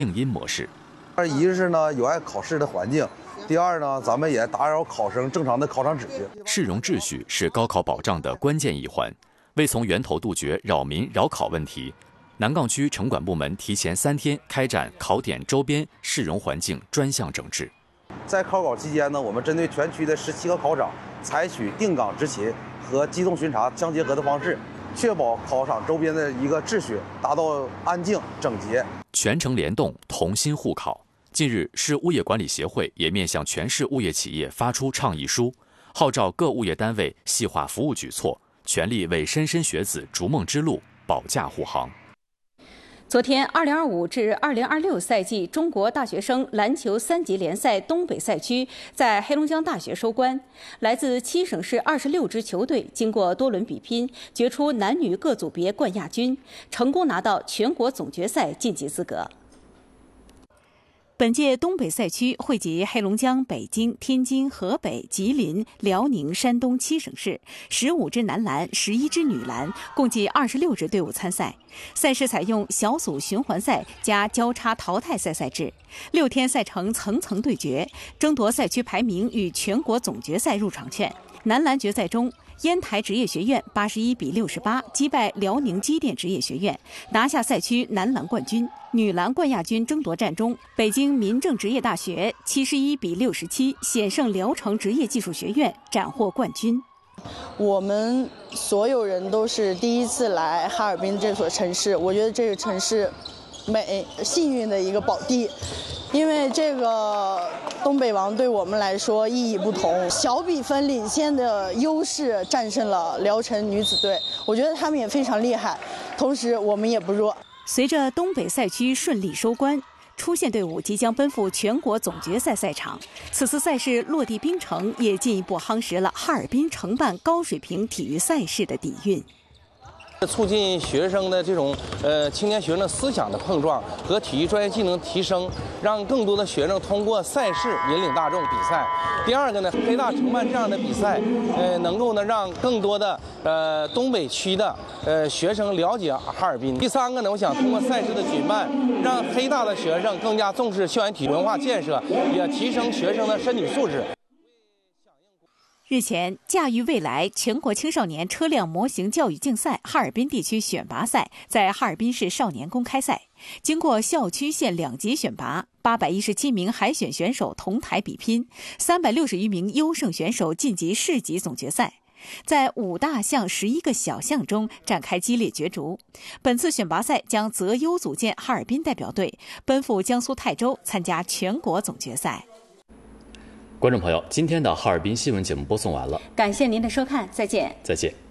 静音模式。 一是呢有碍考试的环境，第二呢咱们也打扰考生正常的考场秩序。 市容秩序是高考保障的关键一环，为从源头杜绝扰民扰考问题，南岗区城管部门提前3天开展考点周边市容环境专项整治。 在考期间呢，我们针对全区的17个考场，采取定岗执勤和机动巡查相结合的方式，确保考场周边的一个秩序达到安静整洁。 全程联动，同心护考。近日，市物业管理协会也面向全市物业企业发出倡议书，号召各物业单位细化服务举措，全力为莘莘学子逐梦之路保驾护航。 昨天，2025至2026赛季中国大学生篮球3级联赛东北赛区在黑龙江大学收官。来自7省市26支球队，经过多轮比拼，决出男女各组别冠亚军，成功拿到全国总决赛晋级资格。本届东北赛区汇集黑龙江、北京、天津、河北、吉林、辽宁、山东7省市，15支男篮、11支女篮，共计26支队伍参赛。赛事采用小组循环赛加交叉淘汰赛赛制，6天赛程层层对决，争夺赛区排名与全国总决赛入场券。男篮决赛中，烟台职业学院81比68击败辽宁机电职业学院，拿下赛区男篮冠军。女篮冠亚军争夺战中，北京民政职业大学71比67险胜聊城职业技术学院，斩获冠军。 我们所有人都是第一次来哈尔滨这所城市，我觉得这个城市幸运的一个宝地，因为这个东北王对我们来说意义不同，小比分领先的优势战胜了聊城女子队，我觉得他们也非常厉害，同时我们也不弱。 随着东北赛区顺利收官，出线队伍即将奔赴全国总决赛赛场。此次赛事落地冰城，也进一步夯实了哈尔滨承办高水平体育赛事的底蕴。 促进学生的这种青年学生思想的碰撞和体育专业技能提升，让更多的学生通过赛事引领大众比赛。第二个呢，黑大承办这样的比赛，能够呢让更多的东北区的学生了解哈尔滨。第三个呢，我想通过赛事的举办，让黑大的学生更加重视校园体育文化建设，也提升学生的身体素质。 日前，驾驭未来全国青少年车辆模型教育竞赛哈尔滨地区选拔赛在哈尔滨市少年宫开赛。经过校区县2级选拔，817名海选选手同台比拼，360余名优胜选手晋级市级总决赛。在5大项11个小项中展开激烈角逐。本次选拔赛将择优组建哈尔滨代表队，奔赴江苏泰州参加全国总决赛。 观众朋友，今天的哈尔滨新闻节目播送完了， 感谢您的收看，再见。 再见。